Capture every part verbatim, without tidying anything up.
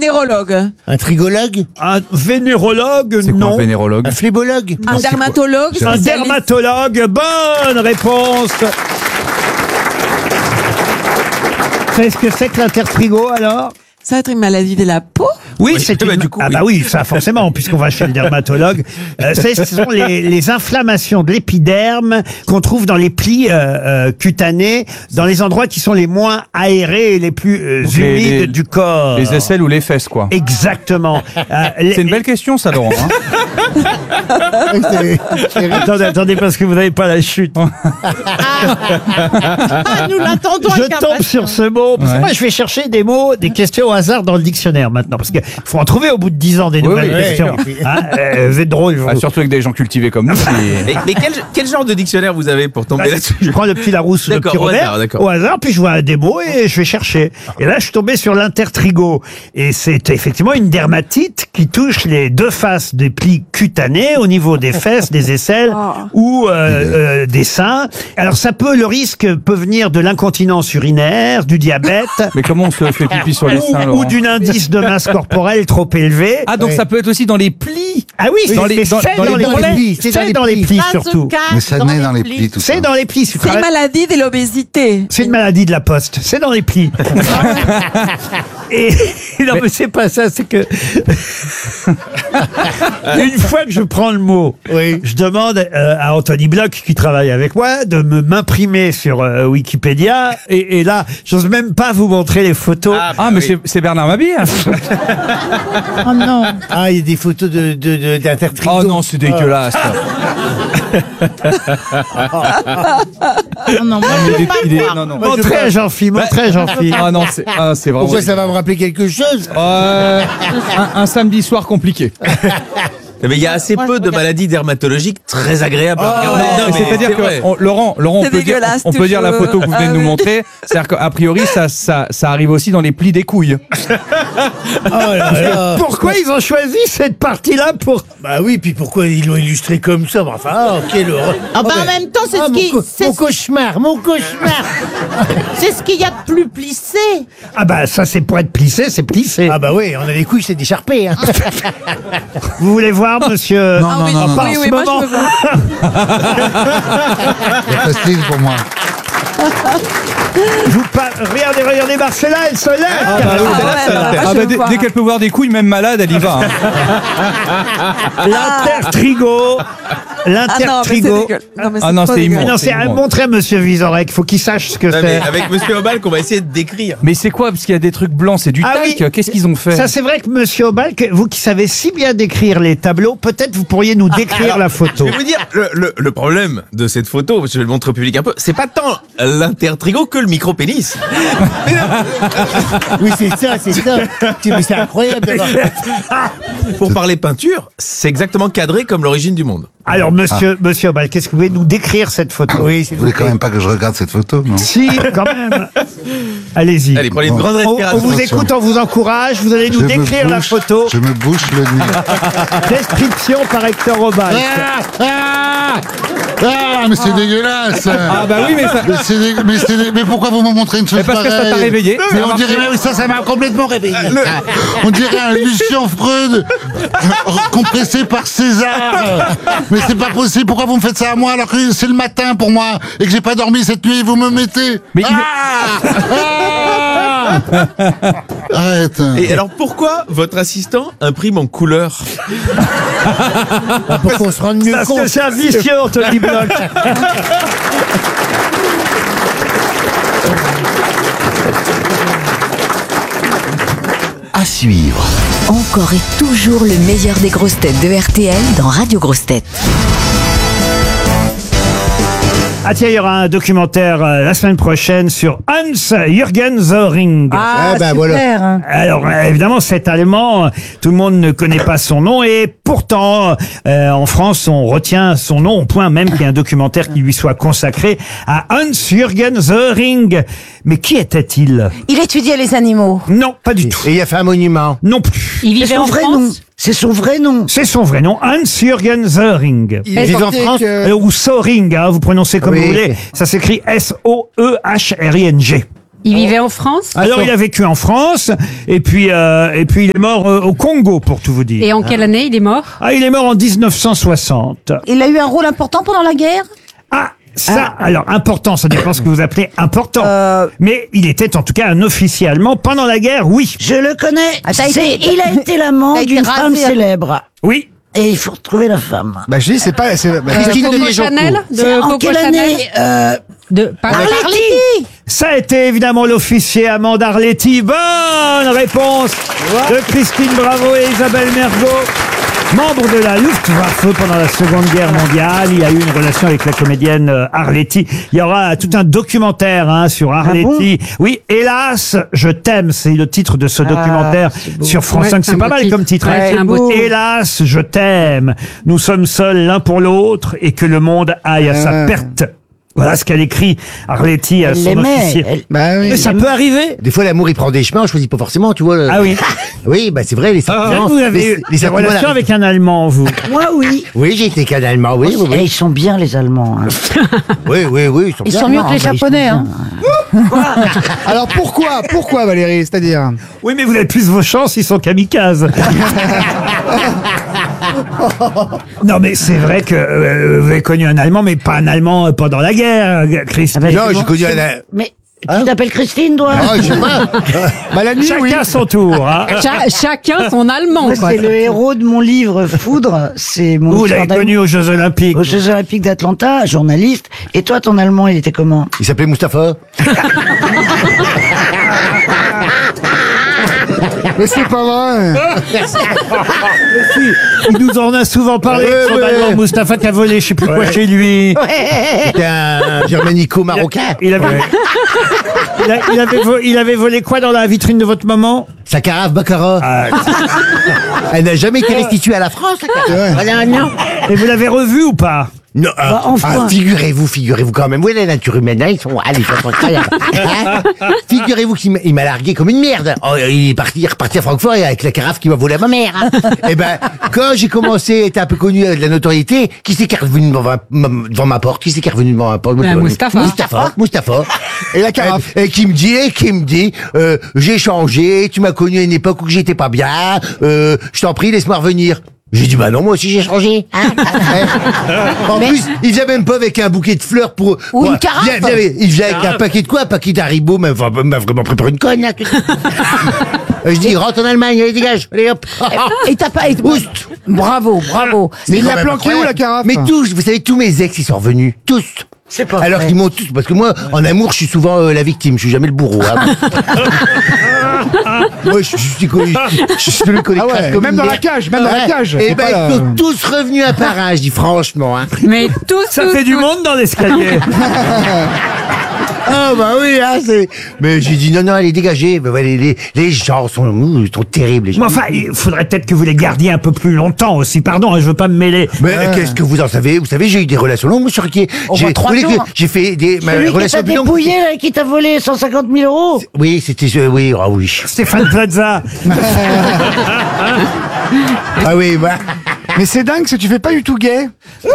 vénérologue. Un trigologue? Un vénérologue, C'est quoi non. un vénérologue? Un phlébologue? Un dermatologue. Un spécialiste. dermatologue, bonne réponse. Vous savez ce que c'est que l'intertrigo alors? Ça va être une maladie de la peau. Oui, Oui, c'est bah, une... du coup, ah oui. bah oui, ça forcément, puisqu'on va chez le dermatologue. Euh, c'est- ce sont les, les inflammations de l'épiderme qu'on trouve dans les plis euh, euh, cutanés, dans les endroits qui sont les moins aérés et les plus euh, Donc, humides les- les- du corps. Les aisselles ou les fesses, quoi. Exactement. Euh, les- C'est une belle question, ça, Laurent. Hein. Attendez, attendez, parce que vous n'avez pas la chute. Ah, nous l'attendons Je avec tombe impatience. sur ce mot. Parce que Ouais. moi, je vais chercher des mots, des questions au hasard dans le dictionnaire maintenant. Parce qu'il faut en trouver au bout de dix ans des Oui, nouvelles oui. questions. Oui. Hein, euh, vous êtes drôle, vous. Ah, surtout avec des gens cultivés comme nous. c'est- Mais, mais quel, quel genre de dictionnaire vous avez pour tomber Bah, là-dessus? je prends le petit Larousse ou le D'accord, petit au Robert hasard, d'accord. au hasard, puis je vois des mots et je vais chercher. Et là, je suis tombé sur l'intertrigo. Et c'est effectivement une dermatite qui touche les deux faces des plis cutanés au niveau des fesses, des aisselles Oh. ou euh, euh, des seins. Alors ça peut, le risque peut venir de l'incontinence urinaire, du diabète. Mais comment on se fait pipi sur les seins, ou, Laurent? ou d'un indice de masse corporelle trop élevé. Ah, donc ça peut être aussi dans les plis. Ah oui, Dans c'est les- dans- c'est dans dans, les les bourrelets. plis. C'est dans C'est les dans les plis. plis Ça se surtout. cache Mais ça dans naît dans les plis, tout ça. C'est dans les plis. C'est une maladie de l'obésité. C'est une maladie de la poste. C'est dans les plis. Et non, mais c'est pas ça. C'est que une fois que je prends le mot, Oui. je demande euh, à Anthony Bloch qui travaille avec moi de me m'imprimer sur euh, Wikipédia. Et, et là, j'ose même pas vous montrer les photos. Ah, mais c'est- c'est Bernard Mabille. hein. Oh non. Ah, il y a des photos de, de, de, d'intertrigo. Oh non, c'est dégueulasse. Oh non, moi, Il je est- veux pas il est- voir. non, non. Montrez à Jean-Philippe, montrez à Jean-Philippe. Ah non, c'est ah, c'est vraiment. Pourquoi ça va me rappeler quelque chose? Euh, un, un samedi soir compliqué. Mais il y a assez Moi, peu je de regarde. maladies dermatologiques très agréables à regarder. Non, Non, mais mais c'est-à-dire c'est que vrai. on- Laurent, Laurent, on C'est peut dire, dégueulasse, on tes peut dire la cheveux. photo que vous venez de Ah nous oui. montrer. C'est-à-dire qu'a priori, ça, ça, ça arrive aussi dans les plis des couilles. Oh là là. Pourquoi ils ont choisi cette partie-là pour... Bah oui, puis pourquoi ils l'ont illustré comme ça? Enfin, ah, quelle horreur. Ah bah, Oh, en mais- même temps, c'est Ah, ce mon qui, co- c'est mon ce- cauchemar, mon cauchemar. c'est ce qu'il y a de plus plissé. Ah bah ça c'est pour être plissé, c'est plissé. Ah bah oui, on a les couilles, c'est décharpé. Hein. Vous voulez voir, monsieur? Non, Ah non, oui, non, non. Pas oui, en oui, ce moi je moment. veux voir. C'est facile pour moi. Je vous parle. Regardez, regardez Marcella, elle se lève. Ah ouais, bah, moi, Ah je bah, veux dès voir. dès qu'elle peut voir des couilles, même malade, elle y va. hein. L'intertrigo. Ah non, mais c'est L'intertrigo. dégueule. Non, mais Ah non, trop c'est dégueulasse. immonde. non, c'est à immonde. montrer à monsieur Vizorek. Faut qu'il sache ce que Non, mais c'est. avec Monsieur Obal qu'on va essayer de décrire. Mais c'est quoi? Parce qu'il y a des trucs blancs, c'est du Ah talc. oui. Qu'est-ce qu'ils ont fait? Ça, c'est vrai que monsieur Obalk, vous qui savez si bien décrire les tableaux, peut-être vous pourriez nous décrire la photo. Je vais vous dire, le, le, le problème de cette photo, je vais le montrer au public un peu, c'est pas tant l'intertrigo que le micro-pénis. Oui, c'est ça, c'est ça. Tu- Mais c'est incroyable d'avoir. Pour parler peinture, c'est exactement cadré comme l'origine du monde. Alors, monsieur, monsieur Obalk, qu'est-ce que vous pouvez nous décrire cette photo? Oui, c'est Vous voulez quand même pas que je regarde cette photo, non? Si, quand même. Allez-y. Allez, prenez une grande On, on respiration. vous écoute, on vous encourage. Vous allez nous Je me décrire la bouche- photo. Je me bouche le nez. Description par Hector Obalk. Ah, ah, ah, mais c'est dégueulasse. Ah bah oui, mais ça. Mais, c'est dé- mais, c'est dé- mais pourquoi vous me montrez une chose Mais parce que ça pareille t'a réveillé. Mais Ça a on marché. dirait, mais oui, ça, ça m'a complètement réveillé. On dirait un Lucien Freud euh, compressé par César. Mais c'est pas possible. Pourquoi vous me faites ça à moi alors que c'est le matin pour moi et que j'ai pas dormi cette nuit? Vous me mettez. Mais il- Ah, ah Arrête. Et alors pourquoi votre assistant imprime en couleur? Ah, pour qu'on se rende mieux Parce que compte. c'est un vicieux, Anthony Bloch. À suivre. Encore et toujours le meilleur des grosses têtes de R T L dans Radio Grosses Têtes. Ah tiens, il y aura un documentaire euh, la semaine prochaine sur Hans-Jürgen Zoring. Ah, bah voilà. Alors euh, évidemment, cet Allemand, euh, tout le monde ne connaît pas son nom et pourtant, euh, en France, on retient son nom au point même qu'il y a un documentaire qui lui soit consacré à Hans-Jürgen Zoring. Mais qui était-il? Il étudiait les animaux. Non, pas du tout. Et il a fait un monument. Non plus. Il vivait en France. C'est son vrai nom. C'est son vrai nom, Hans-Jürgen Zoring. Il vit en France. Euh, ou Soring, hein, vous prononcez comme Oui. vous voulez. Ça s'écrit S O E H R I N G. Il vivait en France? Alors, il a vécu en France, et puis, euh, et puis il est mort euh, au Congo, pour tout vous dire. Et en quelle année il est mort? Ah, il est mort en dix-neuf cent soixante. Il a eu un rôle important pendant la guerre? Ah, ça, alors, important, ça dépend ce que vous appelez important. Euh. Mais il était en tout cas un officier allemand pendant la guerre, oui. Je le connais. Ah, t'as C'est- été- Il a été l'amant t'as été d'une rasé femme à- célèbre. Oui. Et il faut retrouver la femme. Bah je dis, c'est pas... c'est- bah, Christine Coco Chanel? C'est De en Coco quelle Chanel? année euh, De par- Arletty. Ça a été évidemment l'officier amant d'Arletty. Bonne réponse de Christine Bravo et Isabelle Mergo. Membre de la Luftwaffe pendant la Seconde Guerre mondiale, il a eu une relation avec la comédienne euh, Arletty. Il y aura tout un documentaire hein, sur Arletty. Oui, Hélas, je t'aime, c'est le titre de ce documentaire sur France Ouais, cinq. c'est C'est un pas beau mal titre. comme titre. Ouais, hein. c'est un beau titre. Hélas, je t'aime. Nous sommes seuls l'un pour l'autre et que le monde aille à sa Ah. perte. Voilà ce qu'elle écrit, Arletty, à Elle son l'aimait, officier. elle- Bah oui. Mais ça peut arriver. Des fois, l'amour, il prend des chemins, on choisit pas forcément, tu vois. le- Ah oui. Oui, bah c'est vrai, les sentiments. Vous avez les, eu les des sentiments relations n'arrivent- avec un Allemand, vous? Moi, oui. Oui, j'ai été qu'un Allemand, oui, oui, Et oui. ils sont bien, les Allemands. hein. Oui, oui, oui. Ils sont Ils bien. sont mieux Non, que les bah, ils sont Japonais. bien. Hein. Alors pourquoi Pourquoi Valérie? C'est-à-dire Oui, mais vous avez plus vos chances, ils sont kamikazes. Non, mais c'est vrai que euh, vous avez connu un Allemand, mais pas un Allemand euh, pendant la guerre, euh, Christine. Ah ben, Non, c'est j'ai bon, connu c'est- un- Mais tu t'appelles Christine, toi? Ah, je sais pas. Bah la nuit, Chacun oui. son tour. Hein. Cha- chacun son allemand, Moi, quoi. c'est le héros de mon livre Foudre. C'est mon Vous histoire l'avez d'amour. connu aux Jeux Olympiques. Aux Jeux Olympiques d'Atlanta, journaliste. Et toi, ton allemand, il était comment? Il s'appelait Mustapha. Mais c'est pas vrai. Il nous en a souvent parlé, Ouais, son ouais. Allemand Mustapha qui a volé, je sais plus quoi chez lui. C'était un germanico-marocain. Il avait, il, a- il avait vo- il avait volé quoi dans la vitrine de votre maman? Sa carafe Baccarat. Ah, Elle n'a jamais été restituée à la France, la carafe. Voilà, non. et vous l'avez revu ou pas? Non, ah, Bah, enfin. ah, figurez-vous, figurez-vous quand même. Oui, la nature humaine, hein, ils sont, ah, ils sont incroyables. Hein. Figurez-vous qu'il m'a- il m'a largué comme une merde. Oh, il est parti, il est reparti à Francfort avec la carafe qui m'a volé à ma mère. Hein. Et ben, quand j'ai commencé à être un peu connu avec de la notoriété, qui c'est qui est revenu devant ma, ma- devant ma porte? Qui c'est qui est revenu devant ma porte? Ben, Mustapha. Mustapha. Mustapha. Et la carafe. Et, et qui me dit, et qui me dit, euh, j'ai changé, tu m'as connu à une époque où j'étais pas bien, euh, je t'en prie, laisse-moi revenir. J'ai dit, bah non, moi aussi j'ai changé. Hein. En plus, il vient même pas avec un bouquet de fleurs pour... Ou pour- une carafe. Il vient, il vient avec un paquet de quoi? Un paquet d'Haribo, mais enfin, m'a vraiment pris pour une conne, là. Je dis, rentre en Allemagne, allez, dégage, allez, hop. Et t'as pas. et- Oust. Bravo, bravo. C'est il quand l'a même planqué où, incroyable. la carafe? Mais tous, vous savez, tous mes ex, ils sont revenus. Tous. C'est pas Alors vrai. qu'ils m'ont tous... Parce que moi, en amour, je suis souvent euh, la victime, je suis jamais le bourreau. Hein. Moi, je, je suis connu. Je suis celui qu'on Ah ouais, écrase comme même une dans la merde. cage, même dans la Ouais. cage. Et C'est ben, pas la- ils sont tous revenus un par un, je dis franchement. Hein. Mais tous, Ça tous, fait du tous. monde dans l'escalier. Ah bah oui, hein, c'est... Mais j'ai dit non, non, allez, dégagez. Ben, ouais, les, les, les gens sont, ouh, ils sont terribles. Les gens. Mais enfin, il faudrait peut-être que vous les gardiez un peu plus longtemps aussi. Pardon, hein, je veux pas me mêler. Mais qu'est-ce que vous en savez? Vous savez, j'ai eu des relations longues, monsieur Riquet. Au J'ai moins trois vous voulez que- jours. J'ai fait des ma Celui qui relation t'a plus longue. dépouillé, là, qui t'a volé cent cinquante mille euros. Oui, c'était... euh, oui, ah oui. Stéphane Plaza. Ah oui, bah... Mais c'est dingue, que tu fais pas du tout gay.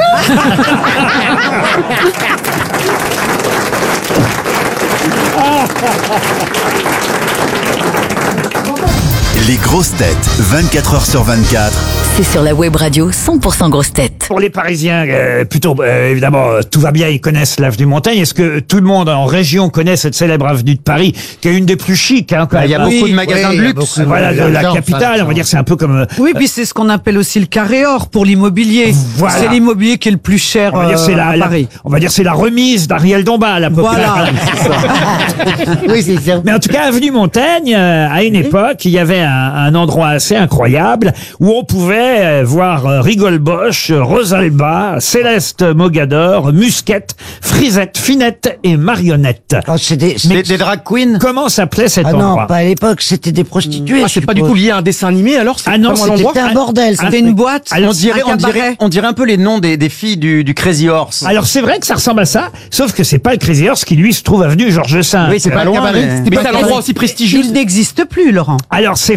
Les grosses têtes, vingt-quatre heures sur vingt-quatre. C'est sur la web radio cent pour cent grosses têtes. Pour les Parisiens, euh, plutôt, euh, évidemment, euh, tout va bien, ils connaissent l'avenue Montaigne. Est-ce que tout le monde en région connaît cette célèbre avenue de Paris, qui est une des plus chics, hein, quand Bah, même. il y a beaucoup de magasins oui, de il y a luxe. beaucoup, Voilà, de la Enfin, capitale, on va dire, c'est un peu comme... euh, Oui, puis c'est ce qu'on appelle aussi le carré or pour l'immobilier. Voilà. C'est l'immobilier qui est le plus cher On va dire c'est euh, la, à la- Paris. on va dire c'est la remise d'Ariel Dombal à peu Voilà. près. Oui, c'est ça. Mais en tout cas, avenue Montaigne, euh, à une époque, il y avait un, un endroit assez incroyable où on pouvait euh, voir euh, Rigole Bosch, euh, Rosalba, Céleste Mogador, Musquette, Frisette, Finette et Marionnette. Oh, c'est des, c'est- Mais Des drag queens? comment s'appelait cet Ah non, endroit? pas à l'époque, c'était des prostituées. Ah, c'est je pas du suppose. tout lié à un dessin animé alors? C'est Ah non, vraiment c'était l'endroit? C'était un bordel. Ah, C'était une boîte. Alors, On dirait, un on dirait, cabaret. on dirait un peu les noms des, des filles du, du Crazy Horse. Alors c'est vrai que ça ressemble à ça, sauf que c'est pas le Crazy Horse qui lui se trouve avenue Georges V. oui, c'est pas le cabaret. Mais Mais c'est un endroit aussi prestigieux. Il n'existe plus, Laurent. Alors c'est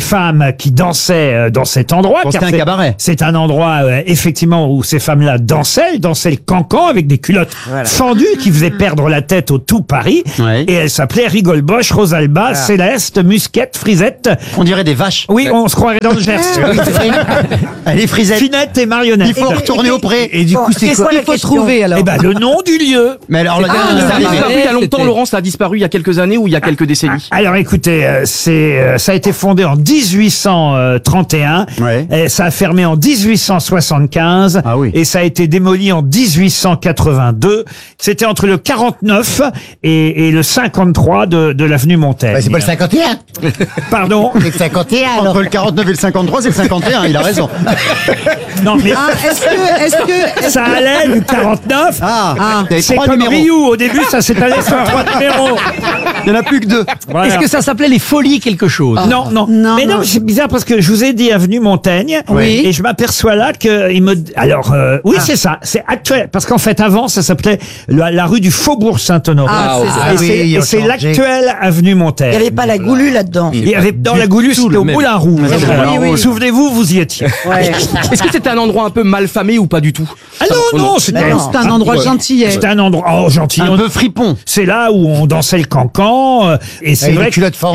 femmes qui dansaient euh, dans cet endroit. Bon, car c'était un c'est- cabaret. C'est un endroit, euh, effectivement, où ces femmes-là dansaient. Elles dansaient le cancan avec des culottes fendues qui faisaient perdre la tête au tout Paris. Ouais. Et elles s'appelaient Rigolboche, Rosalba, Céleste, Musquette, Frisette. On dirait des vaches. Oui, on se croirait dans le Gers. Elle est frisette. Finette et marionnette. Il faut retourner au pré. Et du Bon, coup, c'est qu'est-ce quoi qu'il Il faut trouver alors. Eh ben, le nom du lieu. Mais alors, le Ah, gars, le ça vrai. arrive. disparu il y a longtemps, C'était- Laurent, ça a disparu il y a quelques années ou il y a quelques décennies? Alors écoutez, euh, c'est euh, ça a été fondé en dix-huit cent trente et un, Ouais. et ça a fermé en dix-huit cent soixante-quinze, Ah oui. et ça a été démoli en dix-huit cent quatre-vingt-deux. C'était entre le quarante-neuf et, et le cinquante-trois de, de l'avenue Montaigne. Bah, c'est pas le cinquante et un. Pardon. C'est le cinquante et un, alors. Entre le quarante-neuf et le cinquante-trois, c'est le cinquante et un, il a raison. Non mais Ah, est-ce que, est-ce que, est-ce ça allait du quarante-neuf. Ah, t'avais C'est trois comme numéros. Ryu, au début ça s'est allé sur trois numéros. Il n'y en a plus que deux. Voilà. Est-ce que ça s'appelait les Folies quelque chose? Non, non, Non, mais non, non. c'est bizarre parce que je vous ai dit avenue Montaigne, Oui. et je m'aperçois là que il me, alors euh, oui c'est ça, c'est actuel parce qu'en fait avant ça s'appelait la, la rue du Faubourg Saint-Honoré, Ah, c'est ça. et Ah oui, c'est- ils et ont c'est changé. l'actuelle avenue Il n'y Montaigne. avait pas la goulue là-dedans. Il y avait dans la Goulue, c'était au même. Moulin Rouge. Oui, oui, oui. Souvenez-vous, vous y étiez. Est-ce que c'était un endroit un peu mal famé ou pas du tout? Ah non, non, c'était non, c'est un endroit gentillet. c'était un endroit oh gentil. Un peu fripon. C'est là où on dansait le cancan, euh, et c'est Avec vrai les que culottes fendues.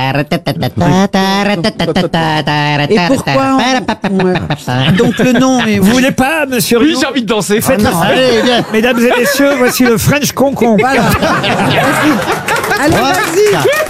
Et pourquoi on- Donc le nom est... vous voulez pas, Monsieur Rioux, envie de danser. faites non, allez, viens. mesdames et messieurs, voici le French Concombre. Voilà. Allez, vas-y.